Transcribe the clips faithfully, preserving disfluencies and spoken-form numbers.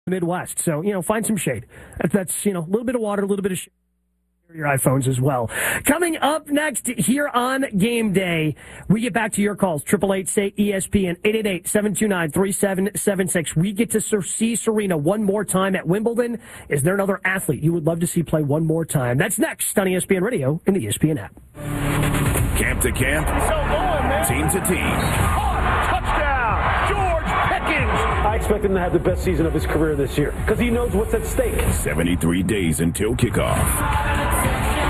Midwest. So, you know, find some shade. That's, you know, a little bit of water, a little bit of shade. Your iPhones as well. Coming up next here on Game Day, we get back to your calls. Triple eight say E S P N eight eight eight, seven two nine, three seven seven six. We get to see Serena one more time at Wimbledon. Is there another athlete you would love to see play one more time? That's next on E S P N Radio and the E S P N app. Camp to camp, so on, team to team. Oh, touchdown, George Pickens. I expect him to have the best season of his career this year because he knows what's at stake. seventy-three days until kickoff.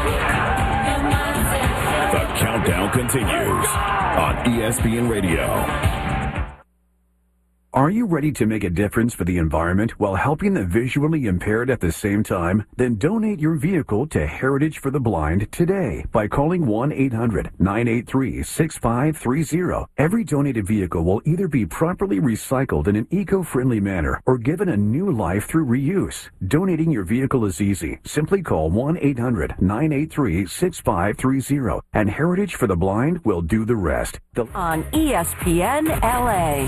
The countdown continues on E S P N Radio. Are you ready to make a difference for the environment while helping the visually impaired at the same time? Then donate your vehicle to Heritage for the Blind today by calling one eight hundred, nine eight three, six five three zero. Every donated vehicle will either be properly recycled in an eco-friendly manner or given a new life through reuse. Donating your vehicle is easy. Simply call one eight hundred, nine eight three, six five three zero and Heritage for the Blind will do the rest. The- on E S P N L A.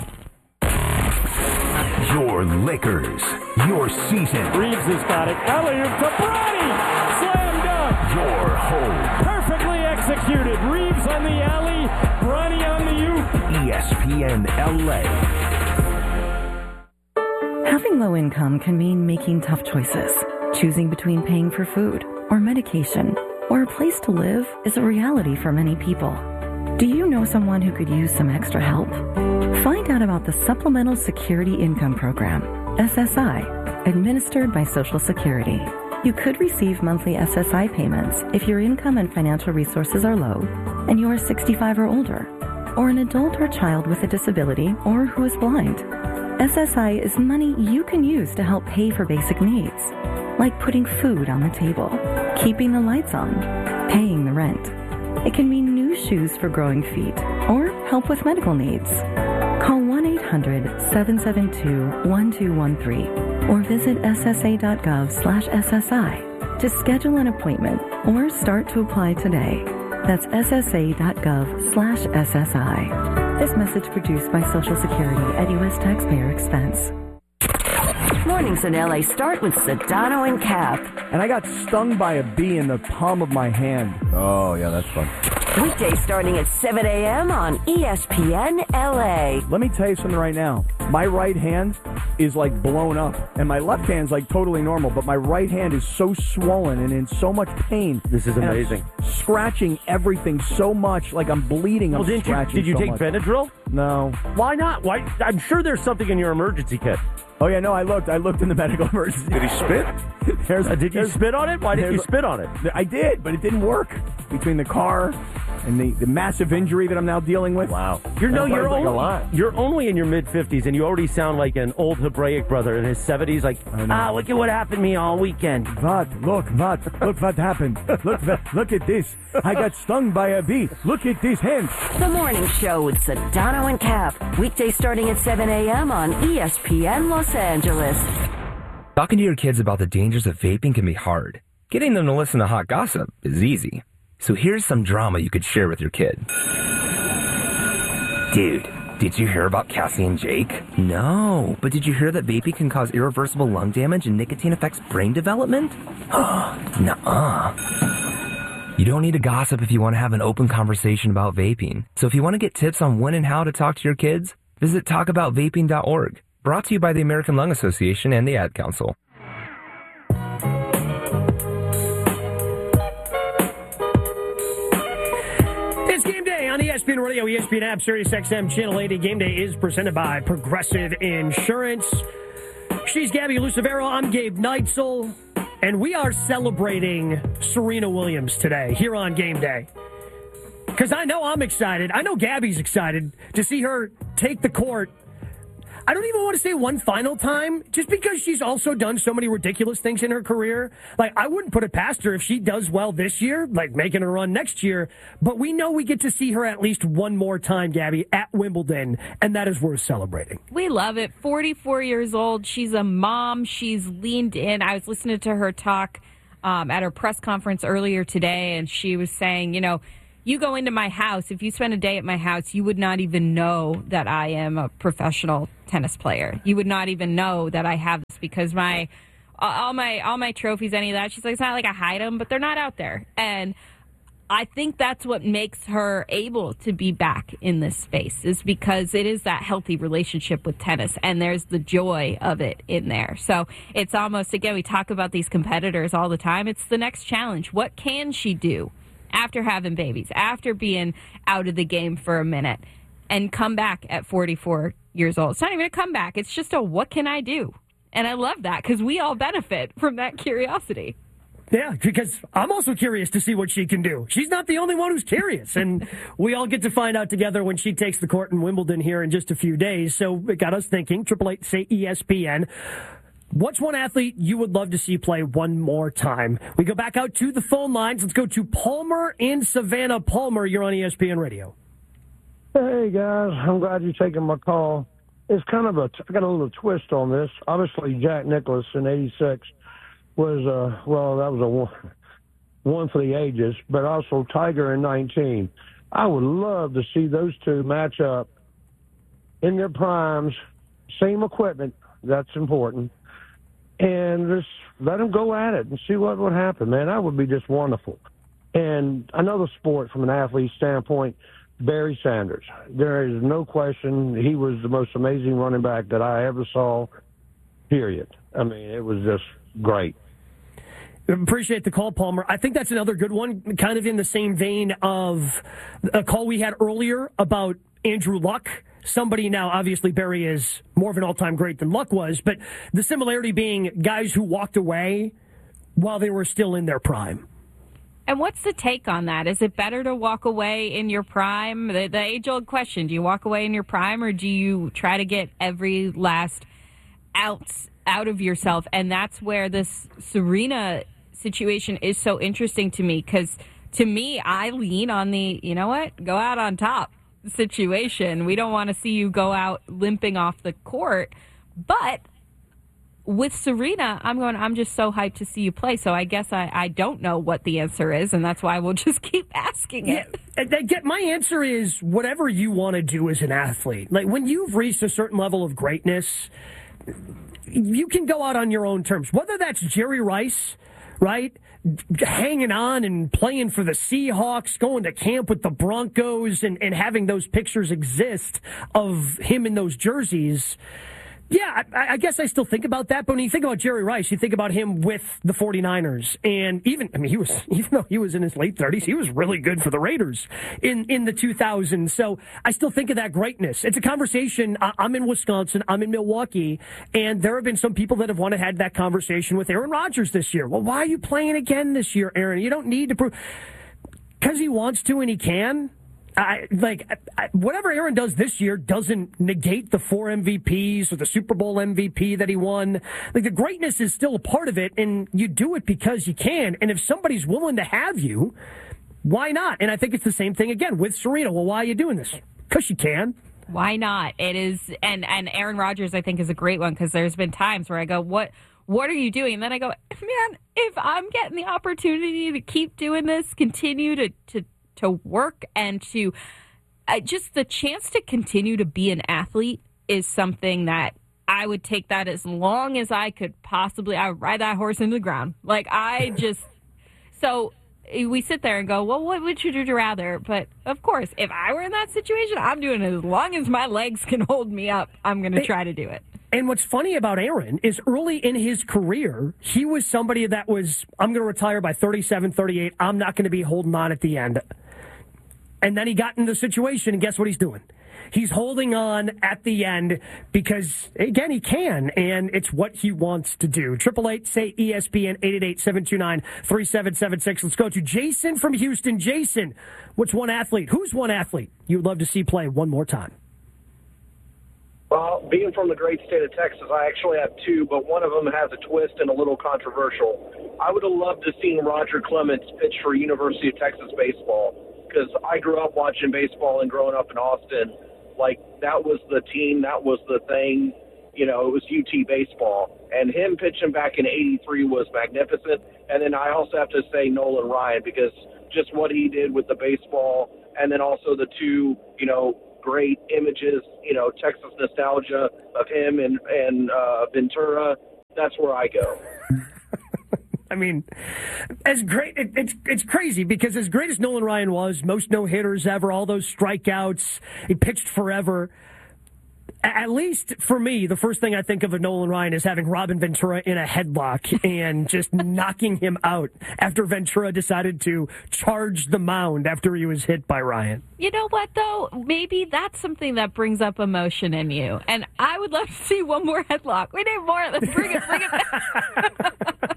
Your Lakers, your season. Reeves has got it. Alley-oop to Bronny. Slam dunk. Your home. Perfectly executed. Reeves on the alley. Bronny on the oop. E S P N L A. Having low income can mean making tough choices. Choosing between paying for food or medication or a place to live is a reality for many people. Do you know someone who could use some extra help? Find out about the Supplemental Security Income Program, S S I, administered by Social Security. You could receive monthly S S I payments if your income and financial resources are low and you are sixty-five or older, or an adult or child with a disability or who is blind. S S I is money you can use to help pay for basic needs, like putting food on the table, keeping the lights on, paying the rent. It can mean new shoes for growing feet or help with medical needs. Call one eight hundred, seven seven two, one two one three or visit ssa.gov slash SSI to schedule an appointment or start to apply today. That's ssa.gov slash SSI. This message produced by Social Security at U S taxpayer expense. Mornings in L A start with Sedano and Cap. And I got stung by a bee in the palm of my hand. Oh, yeah, that's fun. Weekdays starting at seven a.m. on E S P N L A. Let me tell you something right now. My right hand is like blown up, and my left hand's like totally normal, but my right hand is so swollen and in so much pain. This is amazing. Scratching everything so much, like I'm bleeding. Well, I'm didn't you, scratching did you so take much. Benadryl? No. Why not? Why? I'm sure there's something in your emergency kit. Oh, yeah, no, I looked. I looked in the medical emergency. Did he spit? There's, uh, did you spit on it? Why did you spit on it? I did, but it didn't work. Between the car and the, the massive injury that I'm now dealing with. Wow. You're, no, you're, like only, a lot. you're only in your mid-fifties, and you already sound like an old Hebraic brother in his seventies, like, ah, look at what happened to me all weekend. What? Look, what? Look what happened. Look, look at this. I got stung by a bee. Look at this hand. The Morning Show with Sedano and Cap. Weekdays starting at seven a.m. on E S P N Los Angeles. Talking to your kids about the dangers of vaping can be hard. Getting them to listen to hot gossip is easy. So here's some drama you could share with your kid. Dude, did you hear about Cassie and Jake? No, but did you hear that vaping can cause irreversible lung damage and nicotine affects brain development? Nuh-uh. You don't need to gossip if you want to have an open conversation about vaping. So if you want to get tips on when and how to talk to your kids, visit talk about vaping dot org. Brought to you by the American Lung Association and the Ad Council. It's Game Day on E S P N Radio, E S P N App, Sirius X M, Channel eighty. Game Day is presented by Progressive Insurance. She's Gabby Lucevero. I'm Gabe Neitzel. And we are celebrating Serena Williams today here on Game Day. Because I know I'm excited. I know Gabby's excited to see her take the court. I don't even want to say one final time, just because she's also done so many ridiculous things in her career. Like, I wouldn't put it past her if she does well this year, like making a run next year. But we know we get to see her at least one more time, Gabby, at Wimbledon, and that is worth celebrating. We love it. forty-four years old. She's a mom. She's leaned in. I was listening to her talk um, at her press conference earlier today, and she was saying, you know, you go into my house, if you spend a day at my house, you would not even know that I am a professional tennis player. You would not even know that I have this because my all my all my trophies, any of that, she's like, it's not like I hide them, but they're not out there. And I think that's what makes her able to be back in this space, is because it is that healthy relationship with tennis, and there's the joy of it in there. So it's almost, again, we talk about these competitors all the time. It's the next challenge. What can she do after having babies, after being out of the game for a minute, and come back at forty-four years old? It's not even a comeback. It's just a what can I do? And I love that because we all benefit from that curiosity. Yeah, because I'm also curious to see what she can do. She's not the only one who's curious, and we all get to find out together when she takes the court in Wimbledon here in just a few days. So it got us thinking, triple eight say E S P N. What's one athlete you would love to see play one more time? We go back out to the phone lines. Let's go to Palmer in Savannah. Palmer, you're on E S P N Radio. Hey, guys. I'm glad you're taking my call. It's kind of a, I got a little twist on this. Obviously, Jack Nicklaus in eighty-six was, uh, well, that was a one, one for the ages, but also Tiger in nineteen. I would love to see those two match up in their primes, same equipment, that's important, and just let them go at it and see what would happen, man. That would be just wonderful. And another sport from an athlete standpoint, Barry Sanders. There is no question he was the most amazing running back that I ever saw, period. I mean, it was just great. Appreciate the call, Palmer. I think that's another good one, kind of in the same vein of a call we had earlier about Andrew Luck. Somebody now, obviously, Barry is more of an all-time great than Luck was, but the similarity being guys who walked away while they were still in their prime. And what's the take on that? Is it better to walk away in your prime? The, the age-old question, do you walk away in your prime, or do you try to get every last ounce out of yourself? And that's where this Serena situation is so interesting to me, because to me, I lean on the, you know what, go out on top situation. We don't want to see you go out limping off the court. But with Serena, I'm going, I'm just so hyped to see you play. So I guess I, I don't know what the answer is, and that's why we'll just keep asking it. Yeah, get, my answer is whatever you want to do as an athlete. Like, when you've reached a certain level of greatness, you can go out on your own terms. Whether that's Jerry Rice, right, hanging on and playing for the Seahawks, going to camp with the Broncos, and, and having those pictures exist of him in those jerseys. Yeah, I, I guess I still think about that, but when you think about Jerry Rice, you think about him with the 49ers, and even, I mean, he was, even though he was in his late thirties, he was really good for the Raiders in, in the two thousands, so I still think of that greatness. It's a conversation. I'm in Wisconsin, I'm in Milwaukee, and there have been some people that have wanted to have that conversation with Aaron Rodgers this year. Well, why are you playing again this year, Aaron? You don't need to prove, because he wants to and he can. I, like, I, whatever Aaron does this year doesn't negate the four M V Ps or the Super Bowl M V P that he won. Like, the greatness is still a part of it, and you do it because you can. And if somebody's willing to have you, why not? And I think it's the same thing again with Serena. Well, why are you doing this? Because you can. Why not? It is, and, and Aaron Rodgers, I think, is a great one, because there's been times where I go, what what are you doing? And then I go, man, if I'm getting the opportunity to keep doing this, continue to, to to work and to uh, just the chance to continue to be an athlete is something that I would take that as long as I could possibly. I would ride that horse into the ground. Like, I just, so we sit there and go, well, what would you rather? But of course, if I were in that situation, I'm doing it as long as my legs can hold me up. I'm going to try to do it. And what's funny about Aaron is early in his career, he was somebody that was, I'm going to retire by thirty-seven, thirty-eight. I'm not going to be holding on at the end. And then he got in the situation, and guess what he's doing? He's holding on at the end because, again, he can, and it's what he wants to do. Triple eight, say E S P N, eight eight eight, seven two nine, three seven seven six. Let's go to Jason from Houston. Jason, what's one athlete? Who's one athlete you would love to see play one more time? Well, being from the great state of Texas, I actually have two, but one of them has a twist and a little controversial. I would have loved to have seen Roger Clemens pitch for University of Texas baseball, because I grew up watching baseball and growing up in Austin. Like, that was the team, that was the thing. You know, it was U T baseball. And him pitching back in eighty-three was magnificent. And then I also have to say Nolan Ryan, because just what he did with the baseball, and then also the two, you know, great images, you know, Texas nostalgia of him and, and uh, Ventura. That's where I go. I mean, as great, it, it's it's crazy because as great as Nolan Ryan was, most no-hitters ever, all those strikeouts, he pitched forever. At least for me, the first thing I think of of Nolan Ryan is having Robin Ventura in a headlock and just knocking him out after Ventura decided to charge the mound after he was hit by Ryan. You know what, though? Maybe that's something that brings up emotion in you. And I would love to see one more headlock. We need more. Let's bring it, bring it back.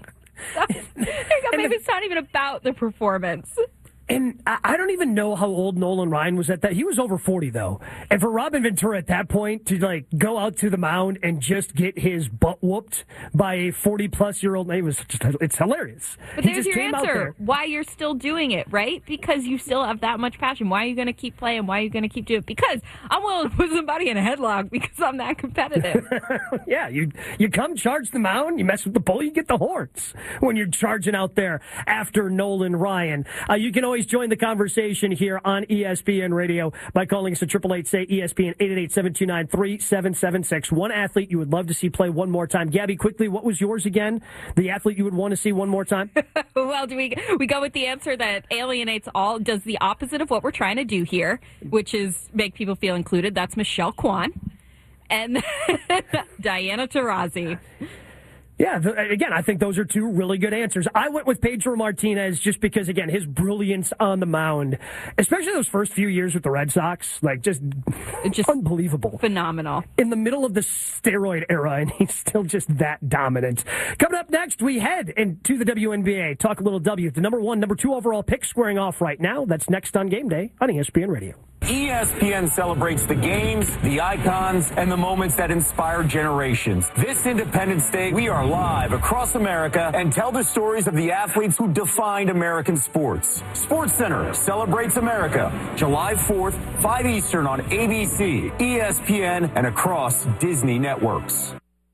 Maybe it's not even about the performance. And I don't even know how old Nolan Ryan was at that. He was over forty, though. And for Robin Ventura at that point to, like, go out to the mound and just get his butt whooped by a forty-plus-year-old, it was just, it's hilarious. But he there's just your came answer. Out there. Why you're still doing it, right? Because you still have that much passion. Why are you going to keep playing? Why are you going to keep doing it? Because I'm willing to put somebody in a headlock because I'm that competitive. Yeah, you you come charge the mound, you mess with the bull, you get the horns when you're charging out there after Nolan Ryan. Uh, you can always join the conversation here on E S P N Radio by calling us at eight eight eight, say E S P N, eight eight eight, seven two nine, three seven seven six. One athlete you would love to see play one more time. Gabby, quickly, what was yours again? The athlete you would want to see one more time? Well, do we we go with the answer that alienates all, does the opposite of what we're trying to do here, which is make people feel included. That's Michelle Kwan and Diana Taurasi. Yeah, the, again, I think those are two really good answers. I went with Pedro Martinez just because, again, his brilliance on the mound, especially those first few years with the Red Sox, like just, just unbelievable. Phenomenal. In the middle of the steroid era, and he's still just that dominant. Coming up next, we head into the W N B A. Talk a little W. The number one, number two overall pick squaring off right now. That's next on Game Day on E S P N Radio. E S P N celebrates the games, the icons, and the moments that inspire generations. This Independence Day, we are live across America and tell the stories of the athletes who defined American sports. SportsCenter celebrates America, July fourth, five Eastern on A B C, E S P N, and across Disney networks.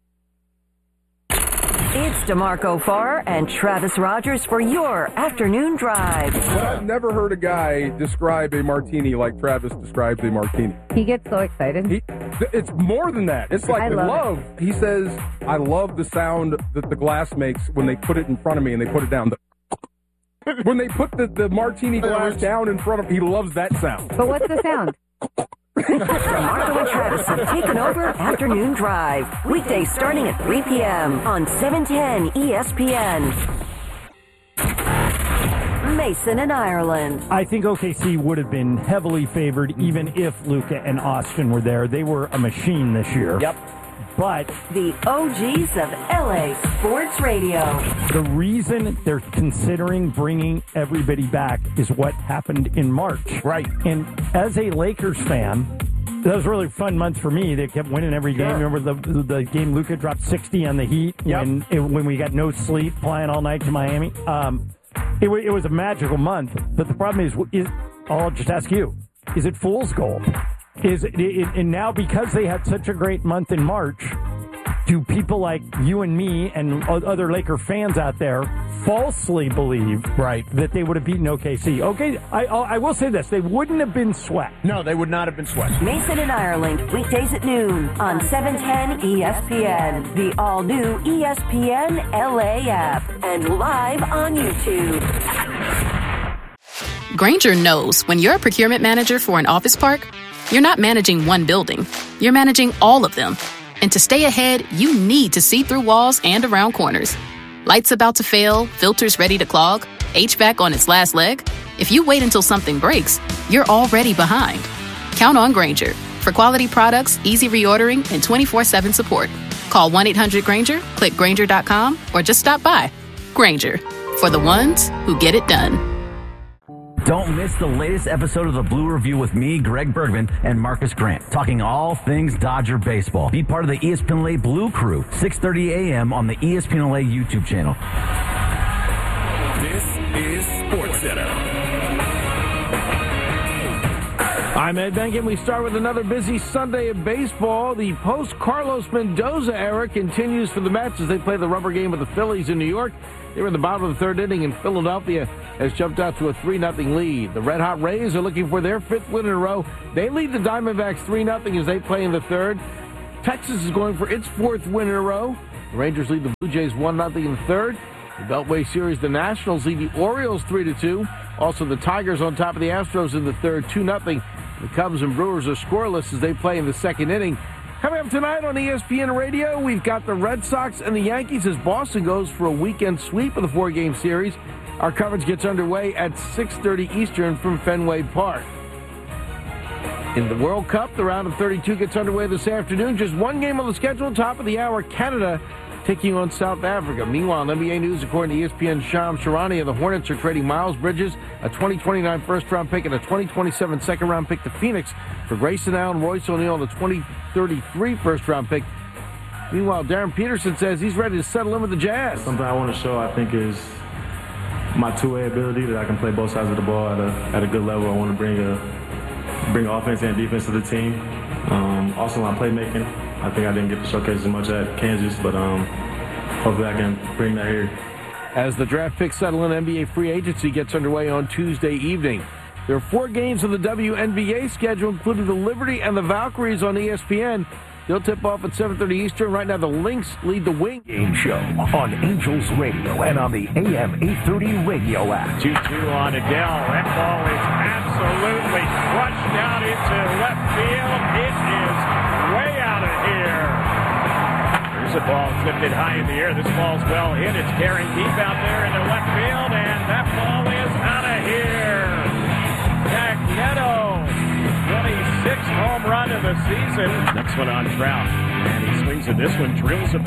It's DeMarco Farr and Travis Rogers for your afternoon drive. But I've never heard a guy describe a martini like Travis describes a martini. He gets so excited. He, it's more than that. It's like I love, love. He says, I love the sound that the glass makes when they put it in front of me and they put it down. The, when they put the, the martini glass down in front of him, he loves that sound. But what's the sound? DeMarco and Travis have taken over Afternoon Drive. Weekdays starting at three p.m. on seven ten E S P N. Mason in Ireland. I think O K C would have been heavily favored even if Luka and Austin were there. They were a machine this year. Yep. But the O Gs of L A Sports Radio. The reason they're considering bringing everybody back is what happened in March. Right. And as a Lakers fan, that was a really fun month for me. They kept winning every game. Sure. Remember the the game Luka dropped sixty on the Heat yep. when it, when we got no sleep flying all night to Miami. Um, it, it was a magical month. But the problem is, is I'll just ask you, is it fool's gold? Is it, it, and now because they had such a great month in March, do people like you and me and other Laker fans out there falsely believe right that they would have beaten O K C? Okay, I, I will say this: they wouldn't have been swept. No, they would not have been swept. Mason in Ireland, weekdays at noon on seven ten E S P N, the all-new E S P N L A app, and live on YouTube. Grainger knows when you're a procurement manager for an office park, you're not managing one building, you're managing all of them. And to stay ahead, you need to see through walls and around corners. Lights about to fail, filters ready to clog, H V A C on its last leg. If you wait until something breaks, you're already behind. Count on Grainger for quality products, easy reordering, and twenty-four seven support. Call one eight hundred Grainger, click Grainger dot com, or just stop by. Grainger, for the ones who get it done. Don't miss the latest episode of the Blue Review with me, Greg Bergman, and Marcus Grant, talking all things Dodger baseball. Be part of the E S P N L A Blue Crew, six thirty a.m. on the E S P N L A YouTube channel. This is SportsCenter. I'm Ed Benkin. We start with another busy Sunday of baseball. The post-Carlos Mendoza era continues for the Mets as they play the rubber game with the Phillies in New York. They were in the bottom of the third inning, and Philadelphia has jumped out to a three nothing lead. The Red Hot Rays are looking for their fifth win in a row. They lead the Diamondbacks three nothing as they play in the third. Texas is going for its fourth win in a row. The Rangers lead the Blue Jays one nothing in the third. The Beltway Series, the Nationals lead the Orioles three to two. Also, the Tigers on top of the Astros in the third, two nothing. The Cubs and Brewers are scoreless as they play in the second inning. Coming up tonight on E S P N Radio, we've got the Red Sox and the Yankees as Boston goes for a weekend sweep of the four-game series. Our coverage gets underway at six thirty Eastern from Fenway Park. In the World Cup, the round of thirty-two gets underway this afternoon. Just one game on the schedule, top of the hour, Canada taking on South Africa. Meanwhile, in N B A news, according to E S P N's Shams Charania, the Hornets are trading Miles Bridges, a twenty twenty-nine first-round pick, and a twenty twenty-seven second-round pick to Phoenix for Grayson Allen, Royce O'Neal, and a twenty thirty-three first-round pick. Meanwhile, Darren Peterson says he's ready to settle in with the Jazz. Something I want to show, I think, is my two-way ability, that I can play both sides of the ball at a, at a good level. I want to bring a bring offense and defense to the team. Um, also, my playmaking. I think I didn't get to showcase as much at Kansas, but um, hopefully I can bring that here. As the draft picks settle in, N B A free agency gets underway on Tuesday evening. There are four games of the W N B A schedule, including the Liberty and the Valkyries on E S P N. They'll tip off at seven thirty Eastern. Right now, the Lynx lead the Wing. Game show on Angels Radio and on the A M eight thirty radio app. two two on Adele. That ball is absolutely crushed out into left field. It is way out of here. There's a ball lifted high in the air. This ball's well hit. It's carrying deep out there into left field, and that ball is out of here. Jack Neto, twenty-sixth home run of the season. Next one on Trout, and he swings at this one, drills a